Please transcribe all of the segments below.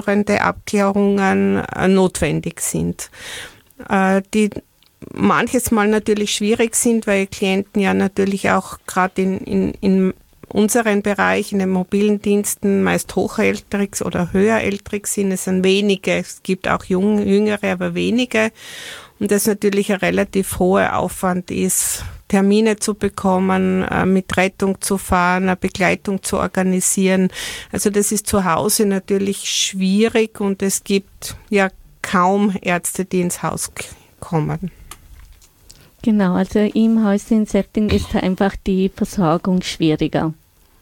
Abklärungen notwendig sind, die manches Mal natürlich schwierig sind, weil Klienten ja natürlich auch gerade in unseren Bereich, in den mobilen Diensten, meist hochältrig oder höherältrig sind. Es sind wenige, es gibt auch jüngere, aber wenige. Und das natürlich ein relativ hoher Aufwand ist, Termine zu bekommen, mit Rettung zu fahren, eine Begleitung zu organisieren. Also das ist zu Hause natürlich schwierig und es gibt ja kaum Ärzte, die ins Haus kommen. Genau, also im häuslichen Setting ist einfach die Versorgung schwieriger.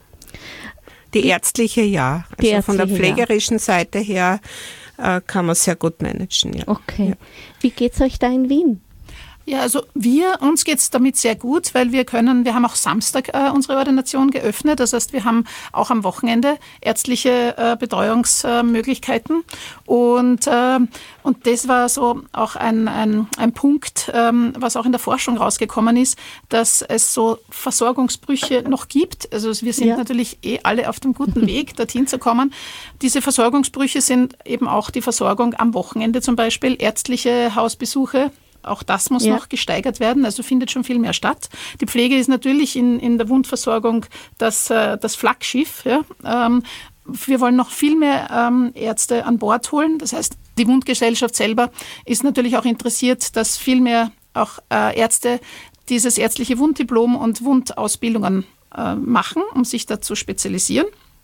Die ärztliche ja. Also von der pflegerischen Seite her kann man sehr gut managen. Ja. Okay. Ja. Wie geht es euch da in Wien? Ja, also uns geht es damit sehr gut, weil wir haben auch Samstag unsere Ordination geöffnet. Das heißt, wir haben auch am Wochenende ärztliche Betreuungsmöglichkeiten. Und das war so auch ein Punkt, was auch in der Forschung rausgekommen ist, dass es so Versorgungsbrüche noch gibt. Also wir sind natürlich alle auf dem guten Weg, dorthin zu kommen. Diese Versorgungsbrüche sind eben auch die Versorgung am Wochenende zum Beispiel, ärztliche Hausbesuche. Auch das muss noch gesteigert werden, also findet schon viel mehr statt. Die Pflege ist natürlich in der Wundversorgung das Flaggschiff. Ja. Wir wollen noch viel mehr Ärzte an Bord holen. Das heißt, die Wundgesellschaft selber ist natürlich auch interessiert, dass viel mehr auch Ärzte dieses ärztliche Wunddiplom und Wundausbildungen machen, um sich da zu spezialisieren.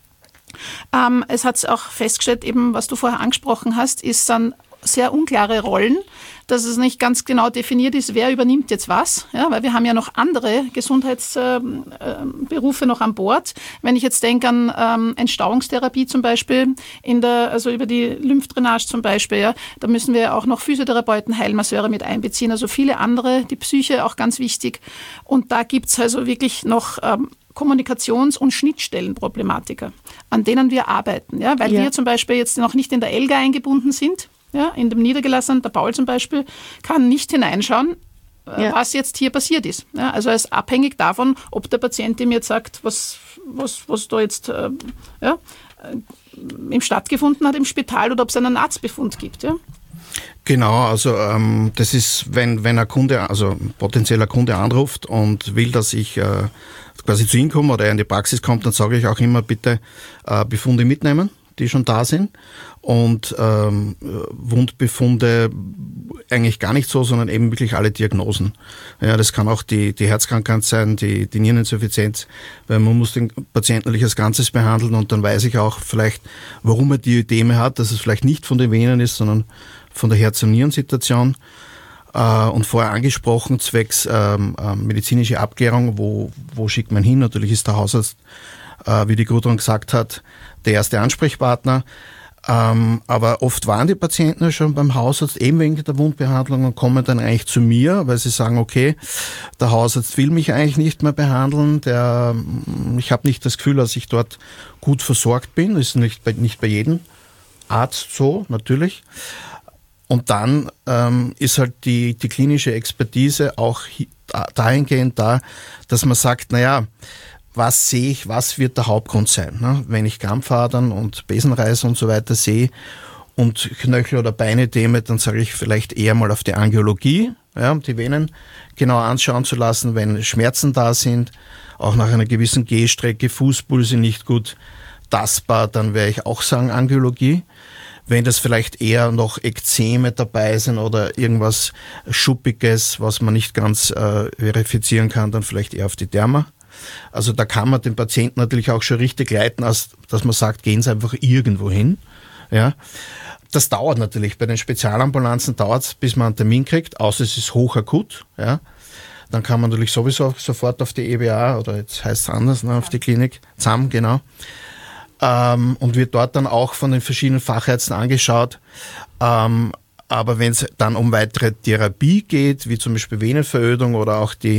Es hat auch festgestellt, eben was du vorher angesprochen hast, ist dann sehr unklare Rollen, dass es nicht ganz genau definiert ist, wer übernimmt jetzt was, ja, weil wir haben ja noch andere Gesundheitsberufe noch an Bord. Wenn ich jetzt denke an Entstauungstherapie zum Beispiel, also über die Lymphdrainage zum Beispiel, ja, da müssen wir auch noch Physiotherapeuten, Heilmasseure mit einbeziehen, also viele andere, die Psyche auch ganz wichtig. Und da gibt es also wirklich noch Kommunikations- und Schnittstellenproblematiker, an denen wir arbeiten, ja, weil wir zum Beispiel jetzt noch nicht in der ELGA eingebunden sind. Ja, in dem Niedergelassenen, der Paul zum Beispiel, kann nicht hineinschauen, was jetzt hier passiert ist. Ja, also er ist abhängig davon, ob der Patient ihm jetzt sagt, was da jetzt im stattgefunden hat im Spital oder ob es einen Arztbefund gibt. Ja. Genau, also das ist, wenn ein Kunde, also ein potenzieller Kunde anruft und will, dass ich quasi zu ihm komme oder er in die Praxis kommt, dann sage ich auch immer, bitte Befunde mitnehmen, die schon da sind. Und Wundbefunde eigentlich gar nicht so, sondern eben wirklich alle Diagnosen. Ja, das kann auch die Herzkrankheit sein, die Niereninsuffizienz, weil man muss den Patienten natürlich als Ganzes behandeln und dann weiß ich auch vielleicht, warum er die Ödeme hat, dass es vielleicht nicht von den Venen ist, sondern von der Herz- und Nierensituation. Und vorher angesprochen, zwecks medizinische Abklärung, wo schickt man hin? Natürlich ist der Hausarzt, wie die Gudrun gesagt hat, der erste Ansprechpartner. Aber oft waren die Patienten ja schon beim Hausarzt, eben wegen der Wundbehandlung, und kommen dann eigentlich zu mir, weil sie sagen, okay, der Hausarzt will mich eigentlich nicht mehr behandeln, ich habe nicht das Gefühl, dass ich dort gut versorgt bin, das ist nicht bei jedem Arzt so, natürlich. Und dann ist halt die klinische Expertise auch dahingehend da, dass man sagt, naja, was sehe ich, was wird der Hauptgrund sein? Ne? Wenn ich Krampfadern und Besenreißer und so weiter sehe und Knöchel- oder Beinödeme, dann sage ich vielleicht eher mal auf die Angiologie, ja, um die Venen genau anschauen zu lassen, wenn Schmerzen da sind, auch nach einer gewissen Gehstrecke, Fußpulse nicht gut tastbar, dann werde ich auch sagen Angiologie. Wenn das vielleicht eher noch Ekzeme dabei sind oder irgendwas Schuppiges, was man nicht ganz verifizieren kann, dann vielleicht eher auf die Derma. Also da kann man den Patienten natürlich auch schon richtig leiten, als dass man sagt, gehen Sie einfach irgendwo hin. Ja. Das dauert natürlich. Bei den Spezialambulanzen dauert es, bis man einen Termin kriegt, außer es ist hochakut. Ja. Dann kann man natürlich sowieso sofort auf die EBA oder jetzt heißt es anders, ne, auf die Klinik, ZAM, genau. Und wird dort dann auch von den verschiedenen Fachärzten angeschaut. Aber wenn es dann um weitere Therapie geht, wie zum Beispiel Venenverödung oder auch die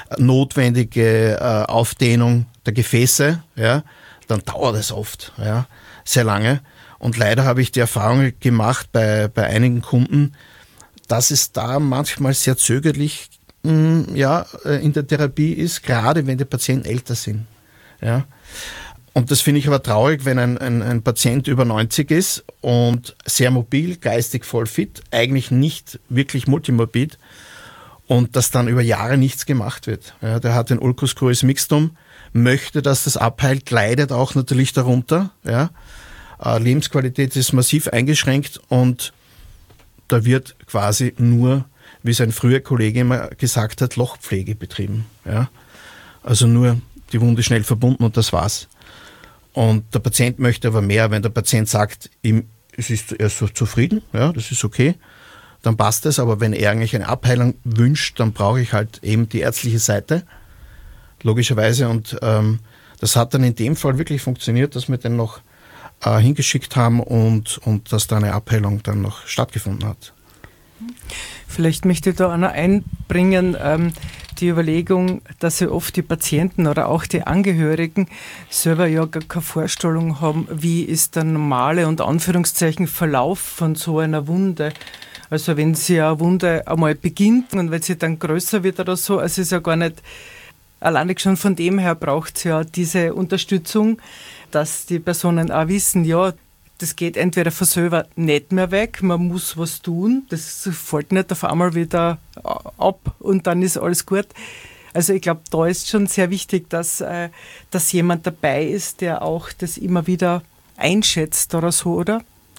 notwendige Aufdehnung der Gefäße, ja, dann dauert es oft, ja, sehr lange. Und leider habe ich die Erfahrung gemacht bei einigen Kunden, dass es da manchmal sehr zögerlich in der Therapie ist, gerade wenn die Patienten älter sind. Ja. Und das finde ich aber traurig, wenn ein Patient über 90 ist und sehr mobil, geistig voll fit, eigentlich nicht wirklich multimorbid und dass dann über Jahre nichts gemacht wird. Ja, der hat den Ulcus cruris mixtum, möchte, dass das abheilt, leidet auch natürlich darunter. Ja. Lebensqualität ist massiv eingeschränkt und da wird quasi nur, wie sein früher Kollege immer gesagt hat, Lochpflege betrieben. Ja. Also nur die Wunde schnell verbunden und das war's. Und der Patient möchte aber mehr. Wenn der Patient sagt, er ist so zufrieden, ja, das ist okay, dann passt es. Aber wenn er eigentlich eine Abheilung wünscht, dann brauche ich halt eben die ärztliche Seite, logischerweise. Und das hat dann in dem Fall wirklich funktioniert, dass wir den noch hingeschickt haben und dass da eine Abheilung dann noch stattgefunden hat. Vielleicht möchte ich da auch noch einbringen, die Überlegung, dass ja oft die Patienten oder auch die Angehörigen selber ja gar keine Vorstellung haben, wie ist der normale und Anführungszeichen Verlauf von so einer Wunde. Also wenn sie eine Wunde einmal beginnt und wenn sie dann größer wird oder so, also es ist ja gar nicht, allein schon von dem her braucht es ja diese Unterstützung, dass die Personen auch wissen, ja, das geht entweder von selber nicht mehr weg, man muss was tun, das fällt nicht auf einmal wieder ab und dann ist alles gut. Also ich glaube, da ist schon sehr wichtig, dass jemand dabei ist, der auch das immer wieder einschätzt oder so, oder?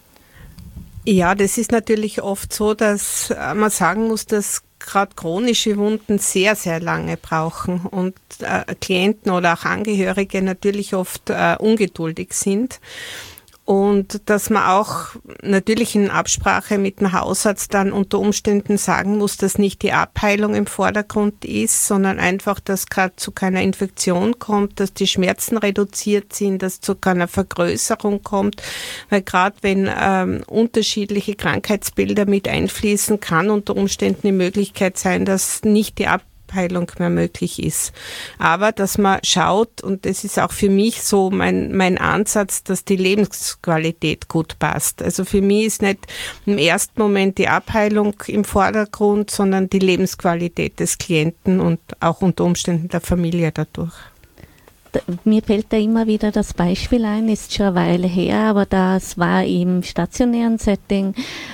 Ja, das ist natürlich oft so, dass man sagen muss, dass gerade chronische Wunden sehr, sehr lange brauchen und Klienten oder auch Angehörige natürlich oft ungeduldig sind. Und dass man auch natürlich in Absprache mit dem Hausarzt dann unter Umständen sagen muss, dass nicht die Abheilung im Vordergrund ist, sondern einfach, dass gerade zu keiner Infektion kommt, dass die Schmerzen reduziert sind, dass zu keiner Vergrößerung kommt. Weil gerade wenn unterschiedliche Krankheitsbilder mit einfließen, kann unter Umständen die Möglichkeit sein, dass nicht die Abheilung mehr möglich ist. Aber dass man schaut, und das ist auch für mich so mein Ansatz, dass die Lebensqualität gut passt. Also für mich ist nicht im ersten Moment die Abheilung im Vordergrund, sondern die Lebensqualität des Klienten und auch unter Umständen der Familie dadurch. Mir fällt da immer wieder das Beispiel ein, ist schon eine Weile her, aber das war im stationären Setting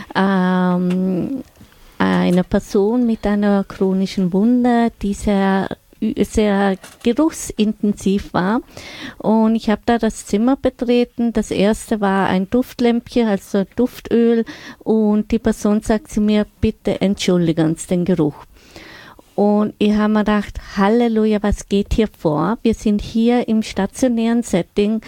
eine Person mit einer chronischen Wunde, die sehr geruchsintensiv war. Und ich habe da das Zimmer betreten. Das erste war ein Duftlämpchen, also Duftöl. Und die Person sagt zu mir, bitte entschuldigen Sie den Geruch. Und ich habe mir gedacht, Halleluja, was geht hier vor? Wir sind hier im stationären Setting.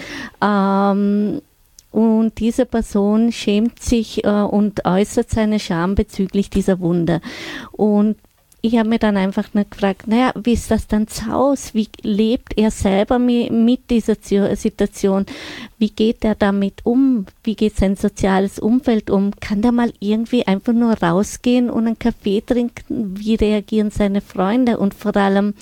Und diese Person schämt sich und äußert seine Scham bezüglich dieser Wunde. Und ich habe mir dann einfach nur gefragt, naja, wie ist das dann zu Hause? Wie lebt er selber mit dieser Situation? Wie geht er damit um? Wie geht sein soziales Umfeld um? Kann der mal irgendwie einfach nur rausgehen und einen Kaffee trinken? Wie reagieren seine Freunde? Und vor allem,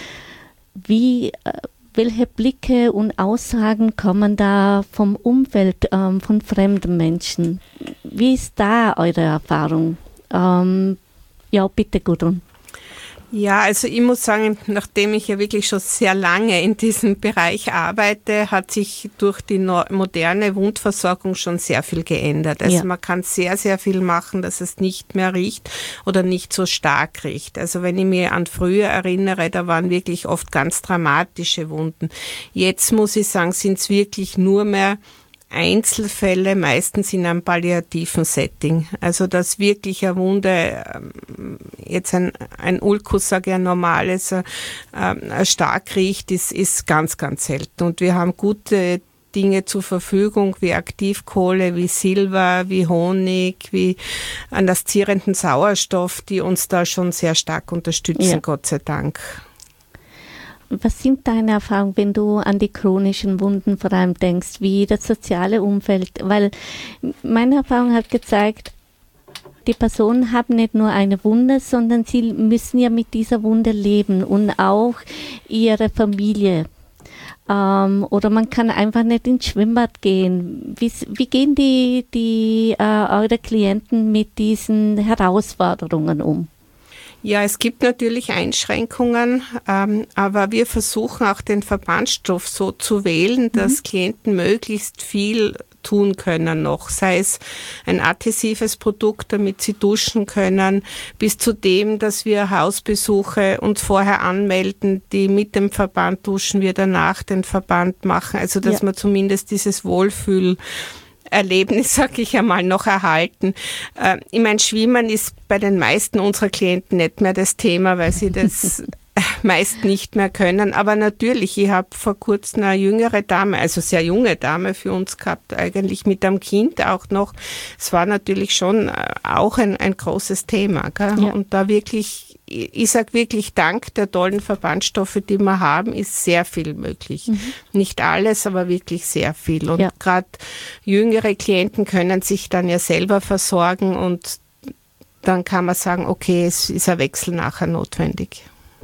welche Blicke und Aussagen kommen da vom Umfeld, von fremden Menschen? Wie ist da eure Erfahrung? Ja, bitte, Gudrun. Ja, also ich muss sagen, nachdem ich ja wirklich schon sehr lange in diesem Bereich arbeite, hat sich durch die moderne Wundversorgung schon sehr viel geändert. Also man kann sehr, sehr viel machen, dass es nicht mehr riecht oder nicht so stark riecht. Also wenn ich mich an früher erinnere, da waren wirklich oft ganz dramatische Wunden. Jetzt muss ich sagen, sind es wirklich nur mehr Einzelfälle, meistens in einem palliativen Setting. Also dass wirklich eine Wunde, jetzt ein Ulcus, sage ich, ein normales, stark riecht, ist ganz, ganz selten. Und wir haben gute Dinge zur Verfügung, wie Aktivkohle, wie Silber, wie Honig, wie anästhesierenden Sauerstoff, die uns da schon sehr stark unterstützen, Gott sei Dank. Was sind deine Erfahrungen, wenn du an die chronischen Wunden vor allem denkst, wie das soziale Umfeld? Weil meine Erfahrung hat gezeigt, die Personen haben nicht nur eine Wunde, sondern sie müssen ja mit dieser Wunde leben und auch ihre Familie. Oder man kann einfach nicht ins Schwimmbad gehen. Wie gehen eure Klienten mit diesen Herausforderungen um? Ja, es gibt natürlich Einschränkungen, aber wir versuchen auch den Verbandstoff so zu wählen, dass Klienten möglichst viel tun können noch, sei es ein adhesives Produkt, damit sie duschen können, bis zu dem, dass wir Hausbesuche uns vorher anmelden, die mit dem Verband duschen, wir danach den Verband machen, also dass man zumindest dieses Wohlfühlerlebnis, sag ich einmal, noch erhalten. Ich meine, Schwimmen ist bei den meisten unserer Klienten nicht mehr das Thema, weil sie das meist nicht mehr können. Aber natürlich, ich habe vor kurzem eine jüngere Dame, also sehr junge Dame für uns gehabt, eigentlich mit einem Kind auch noch. Es war natürlich schon auch ein großes Thema. Gell? Ja. Und da wirklich, ich sage wirklich, dank der tollen Verbandstoffe, die wir haben, ist sehr viel möglich. Nicht alles, aber wirklich sehr viel. Und gerade jüngere Klienten können sich dann ja selber versorgen und dann kann man sagen, okay, es ist ein Wechsel nachher notwendig.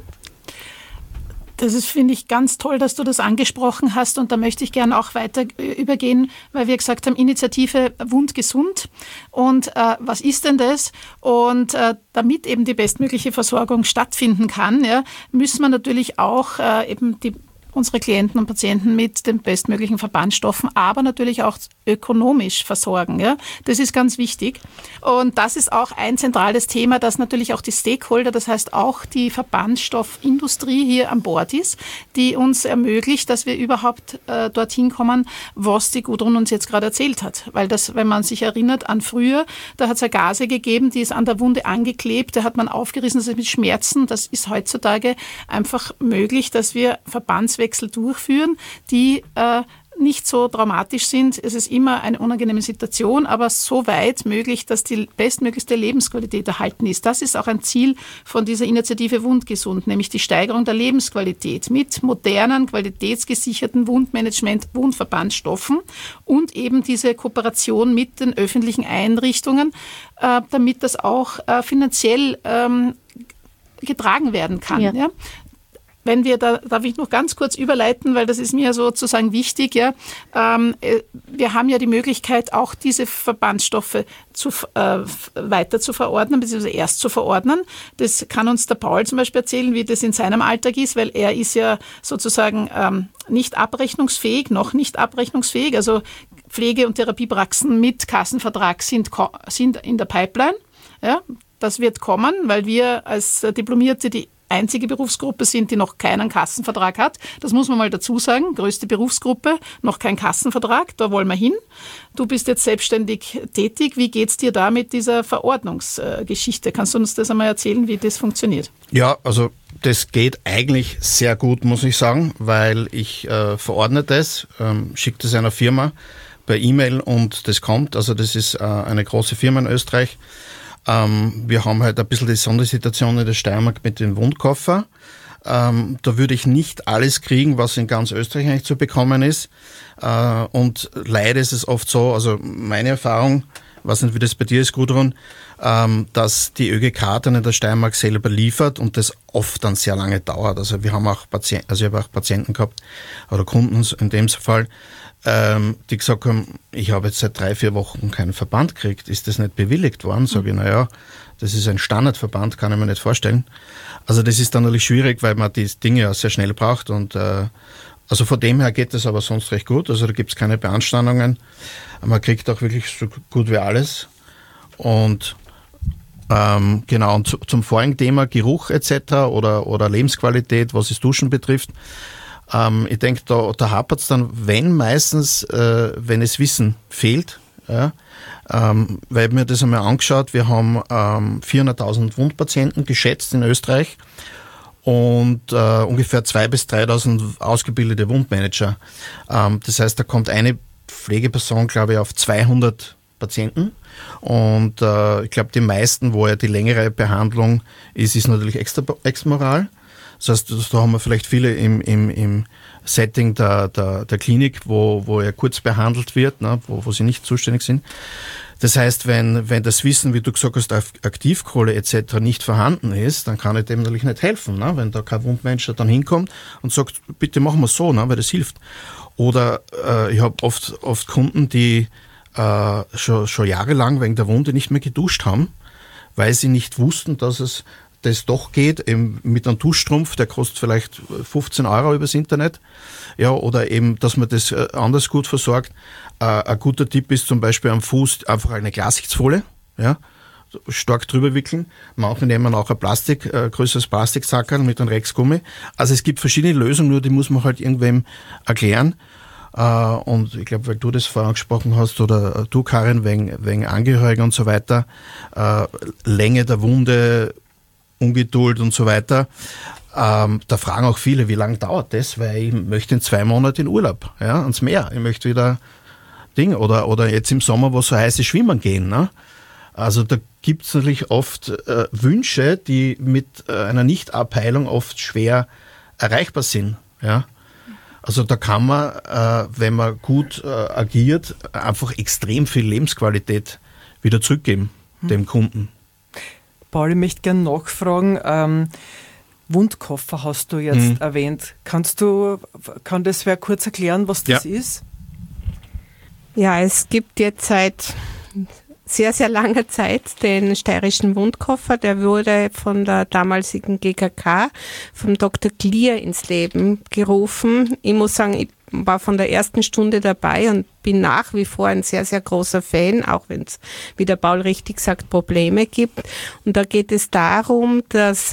Das ist, finde ich, ganz toll, dass du das angesprochen hast und da möchte ich gerne auch weiter übergehen, weil wir gesagt haben, Initiative Wundgesund und was ist denn das? Und damit eben die bestmögliche Versorgung stattfinden kann, müssen wir natürlich auch eben unsere Klienten und Patienten mit den bestmöglichen Verbandstoffen, aber natürlich auch ökonomisch versorgen. Ja? Das ist ganz wichtig. Und das ist auch ein zentrales Thema, dass natürlich auch die Stakeholder, das heißt auch die Verbandstoffindustrie hier an Bord ist, die uns ermöglicht, dass wir überhaupt dorthin kommen, was die Gudrun uns jetzt gerade erzählt hat. Weil das, wenn man sich erinnert an früher, da hat es ja Gase gegeben, die ist an der Wunde angeklebt, da hat man aufgerissen, das ist mit Schmerzen. Das ist heutzutage einfach möglich, dass wir Verbandswechsel durchführen, die nicht so dramatisch sind. Es ist immer eine unangenehme Situation, aber so weit möglich, dass die bestmöglichste Lebensqualität erhalten ist. Das ist auch ein Ziel von dieser Initiative Wundgesund, nämlich die Steigerung der Lebensqualität mit modernen, qualitätsgesicherten Wundmanagement, Wundverbandstoffen und eben diese Kooperation mit den öffentlichen Einrichtungen, damit das auch finanziell getragen werden kann. Ja. Wenn wir, da darf ich noch ganz kurz überleiten, weil das ist mir sozusagen wichtig. Ja. Wir haben ja die Möglichkeit, auch diese Verbandstoffe weiter zu verordnen, beziehungsweise erst zu verordnen. Das kann uns der Paul zum Beispiel erzählen, wie das in seinem Alltag ist, weil er ist ja sozusagen nicht abrechnungsfähig, noch nicht abrechnungsfähig. Also Pflege- und Therapiepraxen mit Kassenvertrag sind in der Pipeline. Ja. Das wird kommen, weil wir als Diplomierte die einzige Berufsgruppe sind, die noch keinen Kassenvertrag hat. Das muss man mal dazu sagen. Größte Berufsgruppe, noch kein Kassenvertrag, da wollen wir hin. Du bist jetzt selbstständig tätig. Wie geht's dir da mit dieser Verordnungsgeschichte? Kannst du uns das einmal erzählen, wie das funktioniert? Ja, also das geht eigentlich sehr gut, muss ich sagen, weil ich verordne das, schicke das einer Firma per E-Mail und das kommt. Also das ist eine große Firma in Österreich. Wir haben halt ein bisschen die Sondersituation in der Steiermark mit dem Wundkoffer. Da würde ich nicht alles kriegen, was in ganz Österreich eigentlich zu bekommen ist. Und leider ist es oft so, also meine Erfahrung, ich weiß nicht, wie das bei dir ist, Gudrun, dass die ÖGK dann in der Steiermark selber liefert und das oft dann sehr lange dauert. Also wir haben auch ich habe auch Patienten gehabt oder Kunden in dem Fall, die gesagt haben, ich habe jetzt seit 3-4 Wochen keinen Verband gekriegt, ist das nicht bewilligt worden? Sage ich, naja, das ist ein Standardverband, kann ich mir nicht vorstellen. Also das ist dann natürlich schwierig, weil man die Dinge ja sehr schnell braucht und also von dem her geht das aber sonst recht gut, also da gibt es keine Beanstandungen, man kriegt auch wirklich so gut wie alles und genau, und zum vorigen Thema Geruch etc. oder Lebensqualität, was das Duschen betrifft, ich denke, da hapert es dann, wenn es Wissen fehlt. Ja, weil ich mir das einmal angeschaut, wir haben 400.000 Wundpatienten geschätzt in Österreich und ungefähr 2.000 bis 3.000 ausgebildete Wundmanager. Das heißt, da kommt eine Pflegeperson, glaube ich, auf 200 Patienten. Und ich glaube, die meisten, wo ja die längere Behandlung ist natürlich extramoral. Das heißt, da haben wir vielleicht viele im Setting der Klinik, wo er kurz behandelt wird, ne, wo sie nicht zuständig sind. Das heißt, wenn das Wissen, wie du gesagt hast, auf Aktivkohle etc. nicht vorhanden ist, dann kann ich dem natürlich nicht helfen. Ne? Wenn da kein Wundmanager dann hinkommt und sagt, bitte machen wir es so, ne, weil das hilft. Oder ich habe oft Kunden, die schon jahrelang wegen der Wunde nicht mehr geduscht haben, weil sie nicht wussten, dass es das doch geht, eben mit einem Duschstrumpf, der kostet vielleicht 15 € übers Internet, ja, oder eben, dass man das anders gut versorgt. Ein guter Tipp ist zum Beispiel am Fuß einfach eine Glassichtsfolie, ja, stark drüber wickeln. Manche nehmen auch ein größeres Plastiksackerl mit einem Rexgummi. Also es gibt verschiedene Lösungen, nur die muss man halt irgendwem erklären. Und ich glaube, weil du das vorher angesprochen hast, oder du, Karin, wegen Angehörigen und so weiter, Länge der Wunde, Ungeduld und so weiter, da fragen auch viele, wie lange dauert das? Weil ich möchte in 2 Monaten in Urlaub, ja, ans Meer. Ich möchte wieder oder jetzt im Sommer, wo so heiß ist, schwimmen gehen, ne? Also da gibt es natürlich oft Wünsche, die mit einer Nichtabheilung oft schwer erreichbar sind. Ja? Also da kann man, wenn man gut agiert, einfach extrem viel Lebensqualität wieder zurückgeben dem Kunden. Paul, ich möchte gerne nachfragen, Wundkoffer hast du jetzt erwähnt. Kann das wer kurz erklären, was das ist? Ja, es gibt jetzt seit sehr, sehr langer Zeit den steirischen Wundkoffer. Der wurde von der damaligen GKK, vom Dr. Klier ins Leben gerufen. Ich muss sagen, ich war von der ersten Stunde dabei und bin nach wie vor ein sehr, sehr großer Fan, auch wenn es, wie der Paul richtig sagt, Probleme gibt. Und da geht es darum, dass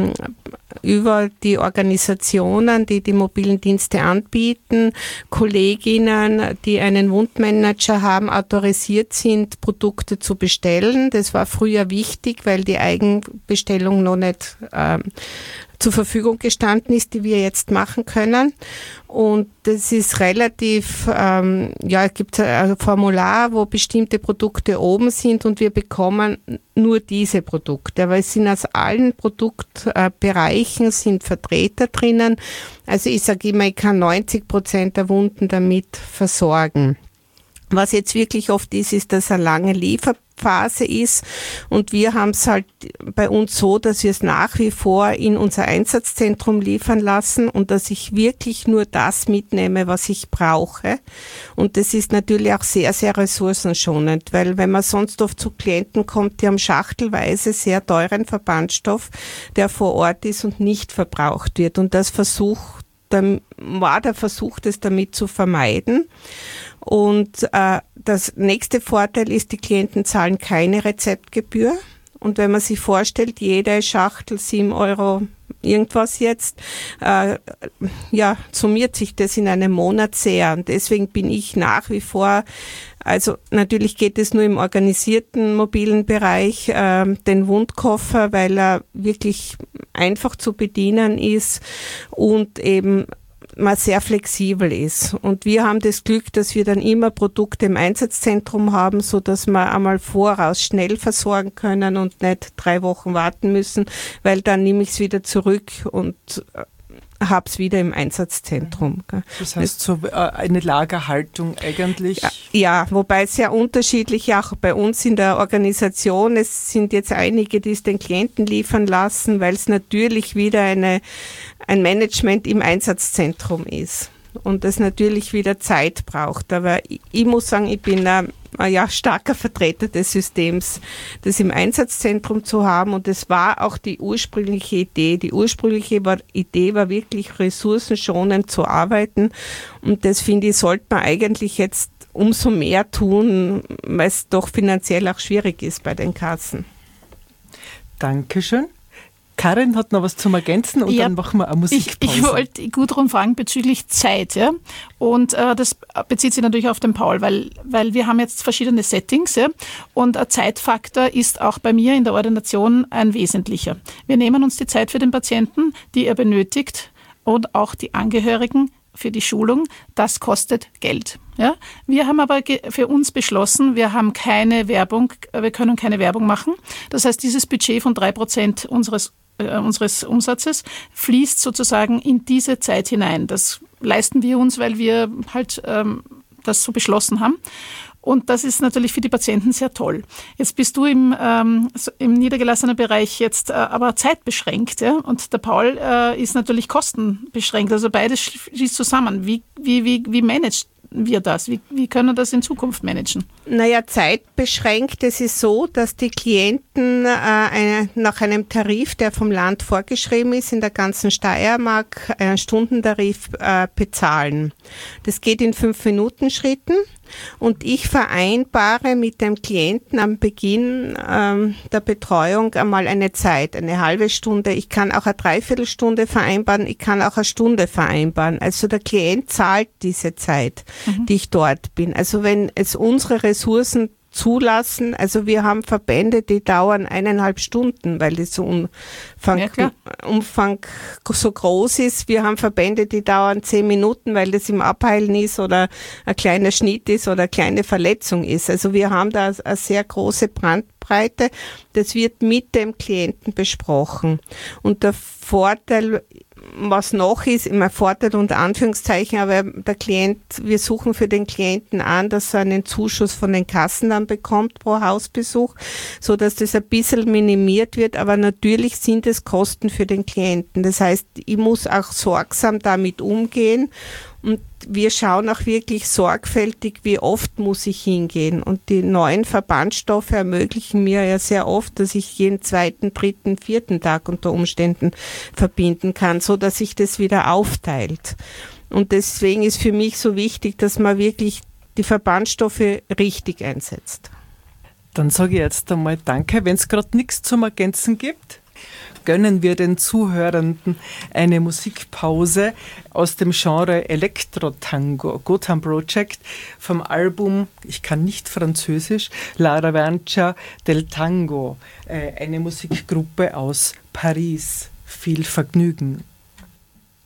über die Organisationen, die die mobilen Dienste anbieten, Kolleginnen, die einen Wundmanager haben, autorisiert sind, Produkte zu bestellen. Das war früher wichtig, weil die Eigenbestellung noch nicht zur Verfügung gestanden ist, die wir jetzt machen können. Und das ist relativ, es gibt ein Formular, wo bestimmte Produkte oben sind und wir bekommen nur diese Produkte. Aber es sind aus allen Produktbereichen sind Vertreter drinnen. Also ich sage immer, ich kann 90% der Wunden damit versorgen. Was jetzt wirklich oft ist, dass eine lange Lieferphase ist und wir haben es halt bei uns so, dass wir es nach wie vor in unser Einsatzzentrum liefern lassen und dass ich wirklich nur das mitnehme, was ich brauche. Und das ist natürlich auch sehr, sehr ressourcenschonend, weil wenn man sonst oft zu Klienten kommt, die haben schachtelweise sehr teuren Verbandstoff, der vor Ort ist und nicht verbraucht wird. Und das war der Versuch, das damit zu vermeiden. Und das nächste Vorteil ist, die Klienten zahlen keine Rezeptgebühr. Und wenn man sich vorstellt, jede Schachtel 7 € irgendwas jetzt, summiert sich das in einem Monat sehr. Und deswegen bin ich nach wie vor, also natürlich geht es nur im organisierten mobilen Bereich, den Wundkoffer, weil er wirklich einfach zu bedienen ist und eben man sehr flexibel ist. Und wir haben das Glück, dass wir dann immer Produkte im Einsatzzentrum haben, so dass wir einmal voraus schnell versorgen können und nicht 3 Wochen warten müssen, weil dann nehme ich es wieder zurück und habe es wieder im Einsatzzentrum. Das heißt, so eine Lagerhaltung eigentlich? Ja, wobei es sehr unterschiedlich auch bei uns in der Organisation, es sind jetzt einige, die es den Klienten liefern lassen, weil es natürlich wieder ein Management im Einsatzzentrum ist und das natürlich wieder Zeit braucht. Aber ich muss sagen, ich bin ein starker Vertreter des Systems, das im Einsatzzentrum zu haben und das war auch die ursprüngliche Idee. Die ursprüngliche Idee war wirklich ressourcenschonend zu arbeiten und das finde ich, sollte man eigentlich jetzt umso mehr tun, weil es doch finanziell auch schwierig ist bei den Kassen. Dankeschön. Karin hat noch was zum Ergänzen und dann machen wir eine Musikpause. Ich wollte Gudrun fragen bezüglich Zeit. Ja? Und das bezieht sich natürlich auf den Paul, weil wir haben jetzt verschiedene Settings. Ja? Und ein Zeitfaktor ist auch bei mir in der Ordination ein wesentlicher. Wir nehmen uns die Zeit für den Patienten, die er benötigt und auch die Angehörigen für die Schulung. Das kostet Geld. Ja? Wir haben aber für uns beschlossen, wir können keine Werbung machen. Das heißt, dieses Budget von 3% unseres Umsatzes fließt sozusagen in diese Zeit hinein. Das leisten wir uns, weil wir halt das so beschlossen haben. Und das ist natürlich für die Patienten sehr toll. Jetzt bist du im niedergelassenen Bereich jetzt aber zeitbeschränkt. Ja? Und der Paul ist natürlich kostenbeschränkt. Also beides schließt zusammen. Wie wir das? Wie können wir das in Zukunft managen? Naja, zeitbeschränkt. Es ist so, dass die Klienten nach einem Tarif, der vom Land vorgeschrieben ist, in der ganzen Steiermark einen Stundentarif bezahlen. Das geht in 5-Minuten-Schritten. Und ich vereinbare mit dem Klienten am Beginn der Betreuung einmal eine Zeit, eine halbe Stunde. Ich kann auch eine Dreiviertelstunde vereinbaren, ich kann auch eine Stunde vereinbaren. Also der Klient zahlt diese Zeit, die ich dort bin. Also wenn es unsere Ressourcen zulassen, also wir haben Verbände, die dauern 1,5 Stunden, weil das so Umfang so groß ist. Wir haben Verbände, die dauern 10 Minuten, weil das im Abheilen ist oder ein kleiner Schnitt ist oder eine kleine Verletzung ist. Also wir haben da eine sehr große Bandbreite. Das wird mit dem Klienten besprochen. Und der Vorteil, was noch ist, immer Vorteil unter Anführungszeichen, aber der Klient, wir suchen für den Klienten an, dass er einen Zuschuss von den Kassen dann bekommt pro Hausbesuch, so dass das ein bisschen minimiert wird, aber natürlich sind es Kosten für den Klienten. Das heißt, ich muss auch sorgsam damit umgehen und wir schauen auch wirklich sorgfältig, wie oft muss ich hingehen. Und die neuen Verbandstoffe ermöglichen mir ja sehr oft, dass ich jeden 2., 3., 4. Tag unter Umständen verbinden kann, so dass sich das wieder aufteilt. Und deswegen ist für mich so wichtig, dass man wirklich die Verbandstoffe richtig einsetzt. Dann sage ich jetzt einmal Danke. Wenn es gerade nichts zum Ergänzen gibt, gönnen wir den Zuhörenden eine Musikpause aus dem Genre Elektro-Tango, Gotham Project, vom Album, ich kann nicht Französisch, La Revancha del Tango, eine Musikgruppe aus Paris. Viel Vergnügen.